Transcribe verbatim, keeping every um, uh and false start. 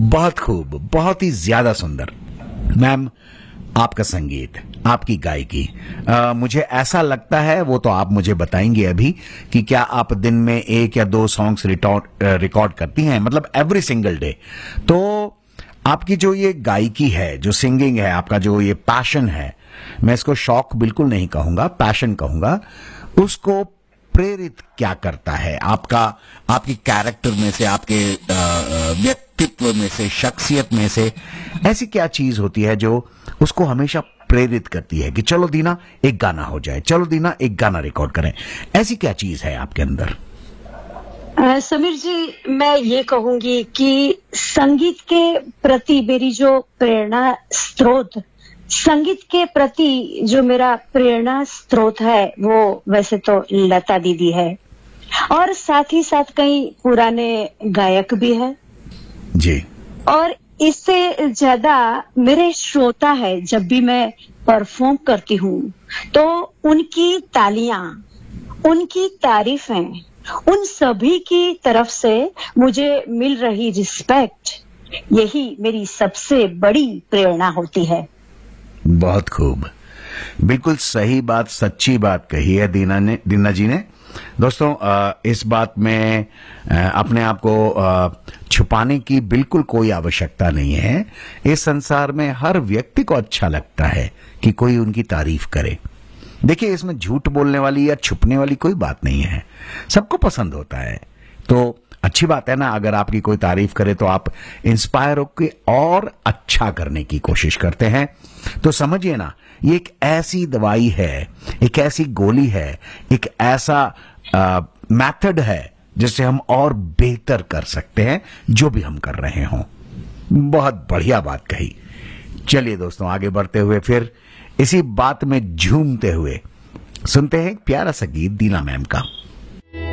बहुत खूब, बहुत ही ज्यादा सुंदर। मैम, आपका संगीत, आपकी गायकी, आ, मुझे ऐसा लगता है, वो तो आप मुझे बताएंगे अभी, कि क्या आप दिन में एक या दो सॉन्ग्स रिकॉर्ड करती हैं, मतलब एवरी सिंगल डे? तो आपकी जो ये गायकी है, जो सिंगिंग है, आपका जो ये पैशन है, मैं इसको शौक बिल्कुल नहीं कहूंगा, पैशन कहूंगा, उसको प्रेरित क्या करता है? आपका, आपकी कैरेक्टर में से, आपके व्यक्तित्व में से, शख्सियत में से ऐसी क्या चीज होती है जो उसको हमेशा प्रेरित करती है कि चलो दीना एक गाना हो जाए, चलो दीना एक गाना रिकॉर्ड करें? ऐसी क्या चीज है आपके अंदर? आ, समीर जी, मैं ये कहूंगी कि संगीत के प्रति मेरी जो प्रेरणा स्रोत, संगीत के प्रति जो मेरा प्रेरणा स्रोत है, वो वैसे तो लता दीदी है, और साथ ही साथ कई पुराने गायक भी है जी। और इससे ज्यादा मेरे श्रोता है। जब भी मैं परफॉर्म करती हूँ तो उनकी तालियां, उनकी तारीफें, उन सभी की तरफ से मुझे मिल रही रिस्पेक्ट, यही मेरी सबसे बड़ी प्रेरणा होती है। बहुत खूब, बिल्कुल सही बात, सच्ची बात कही है दीना ने, दीना जी ने। दोस्तों, इस बात में अपने आप को छुपाने की बिल्कुल कोई आवश्यकता नहीं है। इस संसार में हर व्यक्ति को अच्छा लगता है कि कोई उनकी तारीफ करे। देखिए, इसमें झूठ बोलने वाली या छुपने वाली कोई बात नहीं है, सबको पसंद होता है। तो अच्छी बात है ना, अगर आपकी कोई तारीफ करे तो आप इंस्पायर होकर और अच्छा करने की कोशिश करते हैं। तो समझिए ना, ये एक ऐसी दवाई है, एक ऐसी गोली है, एक ऐसा मेथड है जिससे हम और बेहतर कर सकते हैं जो भी हम कर रहे हों। बहुत बढ़िया बात कही। चलिए दोस्तों, आगे बढ़ते हुए फिर इसी बात में झूमते हुए सुनते हैं एक प्यारा सा गीत दीना मैम का।